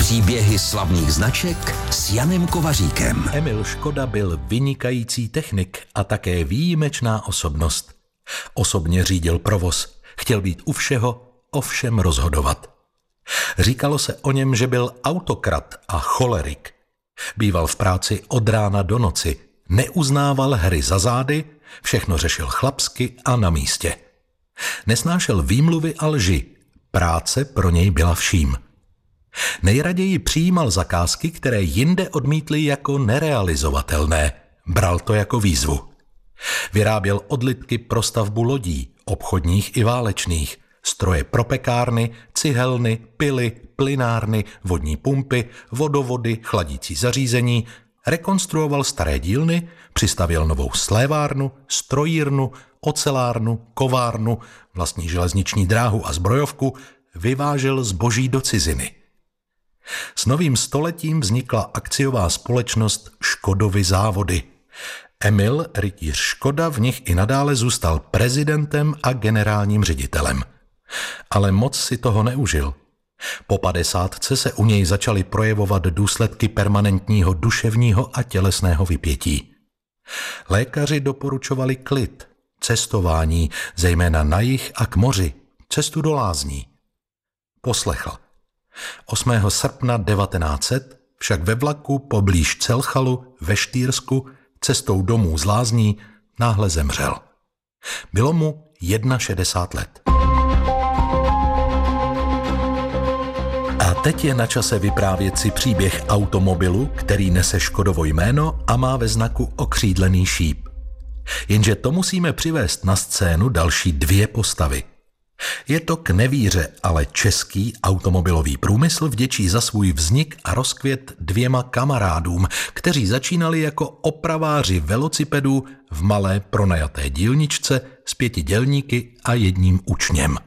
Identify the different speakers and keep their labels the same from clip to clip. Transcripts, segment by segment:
Speaker 1: Příběhy slavných značek s Janem Kovaříkem.
Speaker 2: Emil Škoda byl vynikající technik a také výjimečná osobnost. Osobně řídil provoz, chtěl být u všeho, o všem rozhodovat. Říkalo se o něm, že byl autokrat a cholerik. Býval v práci od rána do noci, neuznával hry za zády, všechno řešil chlapsky a na místě. Nesnášel výmluvy a lži, práce pro něj byla vším. Nejraději přijímal zakázky, které jinde odmítli jako nerealizovatelné. Bral to jako výzvu. Vyráběl odlitky pro stavbu lodí, obchodních i válečných, stroje pro pekárny, cihelny, pily, plynárny, vodní pumpy, vodovody, chladící zařízení, rekonstruoval staré dílny, přistavěl novou slévárnu, strojírnu, ocelárnu, kovárnu, vlastní železniční dráhu a zbrojovku, vyvážel zboží do ciziny. S novým stoletím vznikla akciová společnost Škodovy závody. Emil rytíř Škoda v nich i nadále zůstal prezidentem a generálním ředitelem. Ale moc si toho neužil. Po 50 se u něj začaly projevovat důsledky permanentního duševního a tělesného vypětí. Lékaři doporučovali klid, cestování, zejména na jih a k moři, cestu do lázní. Poslechl. 8. srpna 1900 však ve vlaku poblíž Celchalu ve Štýrsku cestou domů z lázní náhle zemřel. Bylo mu 61 let. A teď je na čase vyprávět si příběh automobilu, který nese Škodovo jméno a má ve znaku okřídlený šíp. Jenže to musíme přivést na scénu další dvě postavy. Je to k nevíře, ale český automobilový průmysl vděčí za svůj vznik a rozkvět dvěma kamarádům, kteří začínali jako opraváři velocipedů v malé pronajaté dílničce s 5 dělníky a 1 učněm.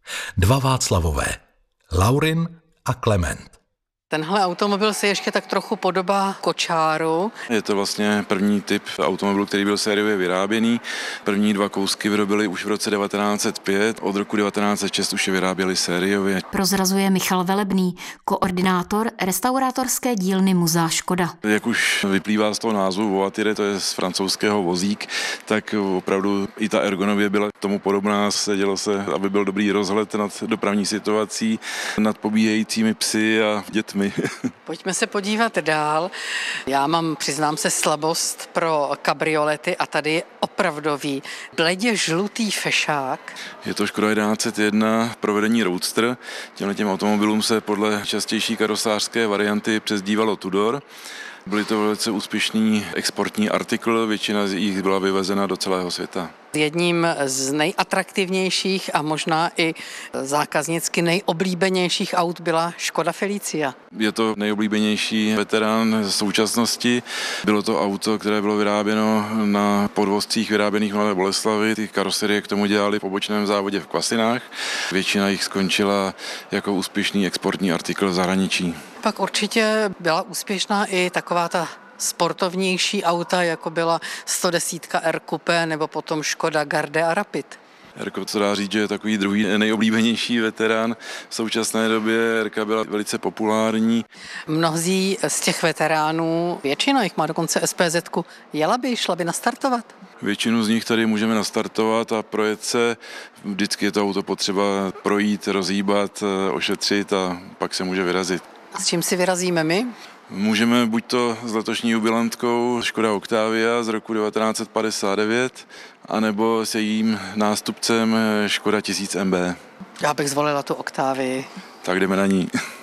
Speaker 2: 2 Václavové, Laurin a Klement.
Speaker 3: Tenhle automobil se ještě tak trochu podobá kočáru.
Speaker 4: Je to vlastně první typ automobilu, který byl sériově vyráběný. První 2 kousky vyrobili už v roce 1905, od roku 1906 už je vyráběli sériově.
Speaker 5: Prozrazuje Michal Velebný, koordinátor restaurátorské dílny Muzea Škoda.
Speaker 4: Jak už vyplývá z toho názvu voiture, to je z francouzského vozík, tak opravdu i ta ergonomie byla tomu podobná. Sedělo se, aby byl dobrý rozhled nad dopravní situací, nad pobíhajícími psy a dětmi.
Speaker 3: Pojďme se podívat dál. Já mám, přiznám se, slabost pro kabriolety a tady je opravdový bledě žlutý fešák.
Speaker 4: Je to Škoda 1101 provedení Roadster. Těmhletěm automobilům se podle častější karosářské varianty přezdívalo Tudor. Byly to velice úspěšný exportní artikl, většina z nich byla vyvezena do celého světa.
Speaker 3: Jedním z nejatraktivnějších a možná i zákaznicky nejoblíbenějších aut byla Škoda Felicia.
Speaker 4: Je to nejoblíbenější veterán současnosti. Bylo to auto, které bylo vyráběno na podvozcích vyráběných v Mladé Boleslavi. Ty karoserie k tomu dělali v pobočném závodě v Kvasinách. Většina jich skončila jako úspěšný exportní artikl v zahraničí.
Speaker 3: Pak určitě byla úspěšná i taková ta sportovnější auta, jako byla 110 R Coupé nebo potom Škoda Garde a Rapid.
Speaker 4: Erko, co dá říct, že je takový druhý nejoblíbenější veterán. V současné době Erka byla velice populární.
Speaker 3: Mnozí z těch veteránů, většina jich má dokonce SPZ-ku, šla by nastartovat.
Speaker 4: Většinu z nich tady můžeme nastartovat a projet se. Vždycky je to auto potřeba projít, rozhýbat, ošetřit a pak se může vyrazit.
Speaker 3: A s čím si vyrazíme my?
Speaker 4: Můžeme buď to s letošní jubilantkou Škoda Octavia z roku 1959, anebo s jejím nástupcem Škoda 1000 MB.
Speaker 3: Já bych zvolila tu Octavii.
Speaker 4: Tak jdeme na ní.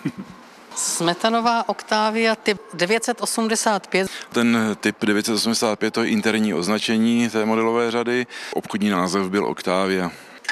Speaker 3: Smetanová Octavia typ 985.
Speaker 4: Ten typ 985 to je interní označení té modelové řady. Obchodní název byl Octavia.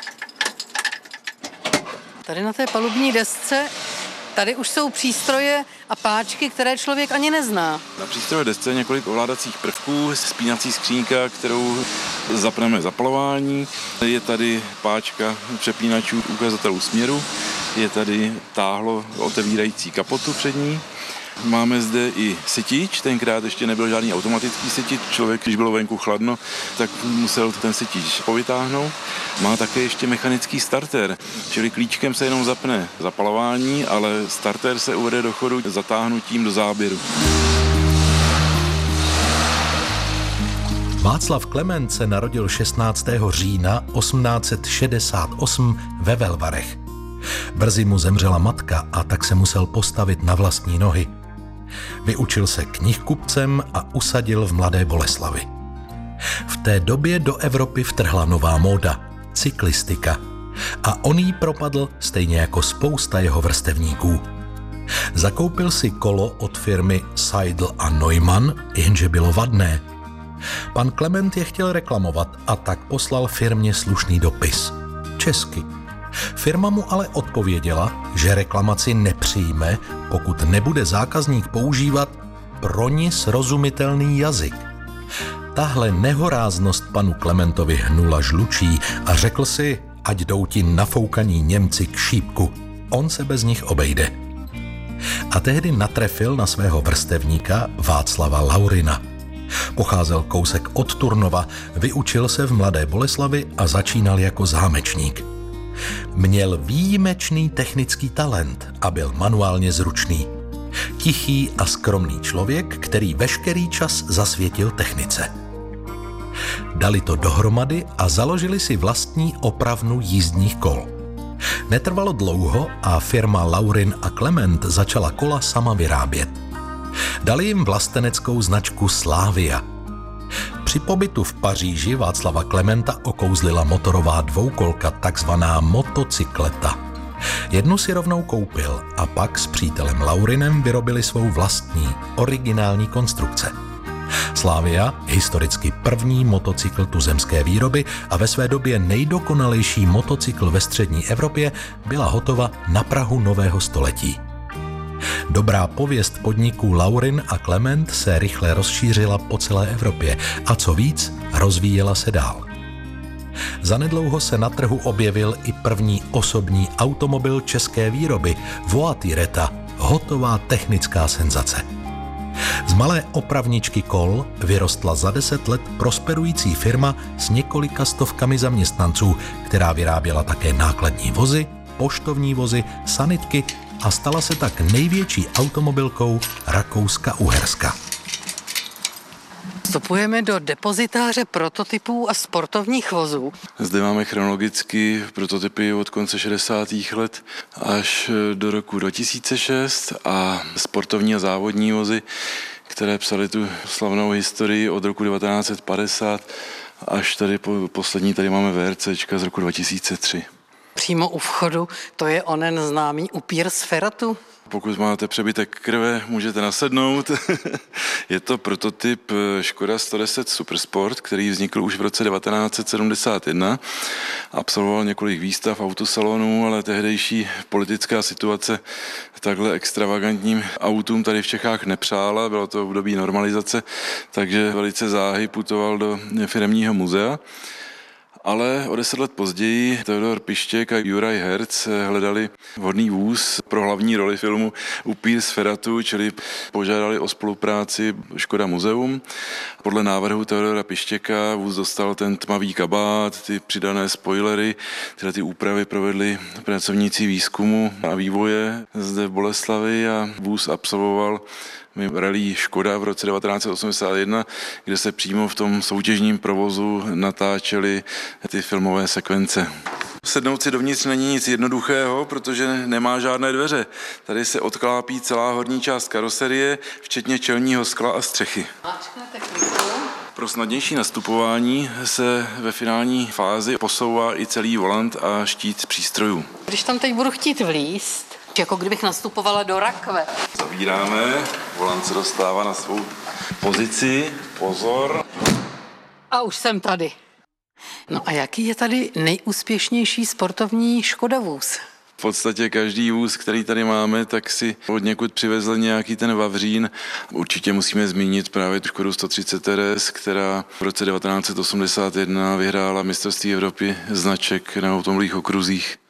Speaker 3: Tady na té palubní desce tady už jsou přístroje a páčky, které člověk ani nezná.
Speaker 4: Na přístrojové desce je několik ovládacích prvků, spínací skřínka, kterou zapneme zapalování. Je tady páčka přepínačů ukazatelů směru je tady táhlo otevírající kapotu přední. Máme zde i sytič, tenkrát ještě nebyl žádný automatický sytič, člověk, když bylo venku chladno, tak musel ten sytič povytáhnout. Má také ještě mechanický starter, čili klíčkem se jenom zapne zapalování, ale starter se uvede do chodu zatáhnutím do záběru.
Speaker 2: Václav Klement se narodil 16. října 1868 ve Velvarech. Brzy mu zemřela matka a tak se musel postavit na vlastní nohy. Vyučil se knihkupcem a usadil v Mladé Boleslavi. V té době do Evropy vtrhla nová móda, cyklistika, a on jí propadl stejně jako spousta jeho vrstevníků. Zakoupil si kolo od firmy Seidl a Neumann, jenže bylo vadné. Pan Klement je chtěl reklamovat a tak poslal firmě slušný dopis. Česky. Firma mu ale odpověděla, že reklamaci nepřijme, pokud nebude zákazník používat pro ni srozumitelný jazyk. Tahle nehoráznost panu Klementovi hnula žlučí a řekl si, ať jdou ti nafoukaní Němci k šípku. On se bez nich obejde. A tehdy natrefil na svého vrstevníka Václava Laurina. Pocházel kousek od Turnova, vyučil se v Mladé Boleslavi a začínal jako zámečník. Měl výjimečný technický talent a byl manuálně zručný. Tichý a skromný člověk, který veškerý čas zasvětil technice. Dali to dohromady a založili si vlastní opravnu jízdních kol. Netrvalo dlouho a firma Laurin a Klement začala kola sama vyrábět. Dali jim vlasteneckou značku Slavia. Při pobytu v Paříži Václava Klementa okouzlila motorová dvoukolka, takzvaná motocykleta. Jednu si rovnou koupil a pak s přítelem Laurinem vyrobili svou vlastní, originální konstrukce. Slavia, historicky první motocykl tuzemské výroby a ve své době nejdokonalejší motocykl ve střední Evropě, byla hotova na prahu nového století. Dobrá pověst podniků Laurin a Klement se rychle rozšířila po celé Evropě a co víc, rozvíjela se dál. Zanedlouho se na trhu objevil i první osobní automobil české výroby, Voituretta, hotová technická senzace. Z malé opravničky kol vyrostla za 10 let prosperující firma s několika stovkami zaměstnanců, která vyráběla také nákladní vozy, poštovní vozy, sanitky a stala se tak největší automobilkou Rakouska-Uherska.
Speaker 3: Vstupujeme do depozitáře prototypů a sportovních vozů.
Speaker 4: Zde máme chronologicky prototypy od konce 60. let až do roku 2006 a sportovní a závodní vozy, které psaly tu slavnou historii od roku 1950 až tady poslední, tady máme VRCčka z roku 2003.
Speaker 3: Přímo u vchodu, to je onen známý upír z Feratu.
Speaker 4: Pokud máte přebytek krve, můžete nasednout. Je to prototyp Škoda 110 Supersport, který vznikl už v roce 1971. Absolvoval několik výstav autosalonů, ale tehdejší politická situace takhle extravagantním autům tady v Čechách nepřála. Bylo to v období normalizace, takže velice záhy putoval do firemního muzea. Ale o 10 let později Theodor Pištěk a Juraj Herc hledali vhodný vůz pro hlavní roli filmu Upír z Feratu, čili požádali o spolupráci Škoda muzeum. Podle návrhu Theodora Pištěka vůz dostal ten tmavý kabát, ty přidané spoilery, tyhle ty úpravy provedli pracovníci výzkumu a vývoje zde v Boleslavi a vůz absolvoval rally Škoda v roce 1981, kde se přímo v tom soutěžním provozu natáčely ty filmové sekvence. Sednout si dovnitř není nic jednoduchého, protože nemá žádné dveře. Tady se odklápí celá horní část karoserie, včetně čelního skla a střechy. Pro snadnější nastupování se ve finální fázi posouvá i celý volant a štít přístrojů.
Speaker 3: Když tam teď budu chtít vlízt, jako kdybych nastupovala do rakve.
Speaker 4: Zavíráme, volant se dostává na svou pozici, pozor.
Speaker 3: A už jsem tady. No a jaký je tady nejúspěšnější sportovní Škoda vůz?
Speaker 4: V podstatě každý vůz, který tady máme, tak si odněkud přivezl nějaký ten vavřín. Určitě musíme zmínit právě tu Škodu 130 RS, která v roce 1981 vyhrála mistrovství Evropy značek na automobilových okruzích.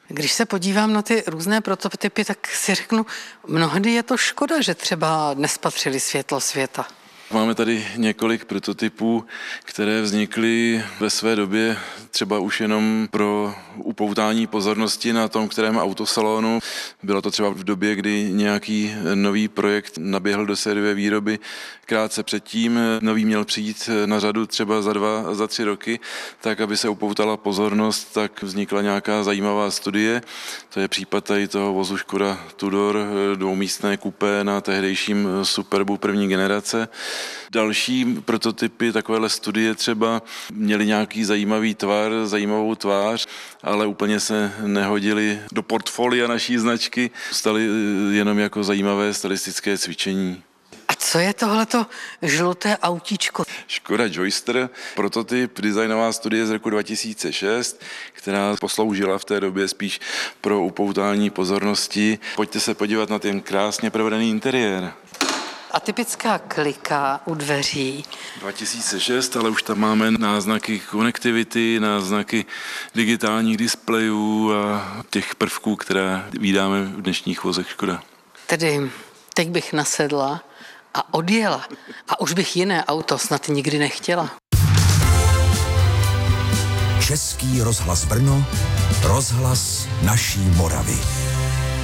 Speaker 3: Když se podívám na ty různé prototypy, tak si řeknu, mnohdy je to škoda, že třeba nespatřili světlo světa.
Speaker 4: Máme tady několik prototypů, které vznikly ve své době třeba už jenom pro upoutání pozornosti na tom kterém autosalonu. Bylo to třeba v době, kdy nějaký nový projekt naběhl do sériové výroby. Krátce předtím nový měl přijít na řadu třeba za 3 roky, tak aby se upoutala pozornost, tak vznikla nějaká zajímavá studie. To je případ tady toho vozu Škoda Tudor, 2místné kupé na tehdejším Superbu první generace. Další prototypy takovéhle studie třeba měly nějaký zajímavý tvar, zajímavou tvář, ale úplně se nehodily do portfolia naší značky. Staly jenom jako zajímavé stylistické cvičení.
Speaker 3: A co je tohleto žluté autíčko?
Speaker 4: Škoda Joyster, prototyp, designová studie z roku 2006, která posloužila v té době spíš pro upoutání pozornosti. Pojďte se podívat na ten krásně provedený interiér.
Speaker 3: Atypická klika u dveří.
Speaker 4: 2006, ale už tam máme náznaky konektivity, náznaky digitálních displejů a těch prvků, které vídáme v dnešních vozech Škoda.
Speaker 3: Tedy teď bych nasedla a odjela. A už bych jiné auto snad nikdy nechtěla.
Speaker 1: Český rozhlas Brno, rozhlas naší Moravy.